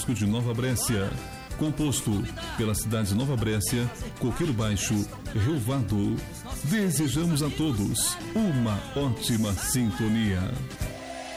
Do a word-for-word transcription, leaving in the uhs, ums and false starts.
Francisco de Nova Brécia. Composto pela cidade de Nova Brécia, Coqueiro Baixo, Rio Vado. Desejamos a todos uma ótima sintonia.